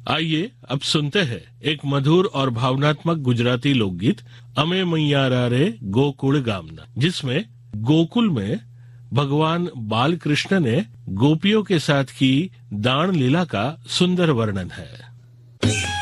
आइए अब सुनते हैं एक मधुर और भावनात्मक गुजराती लोकगीत अमे मैयारा रे गोकुल गामना, जिसमें गोकुल में भगवान बाल कृष्ण ने गोपियों के साथ की दान लीला का सुंदर वर्णन है।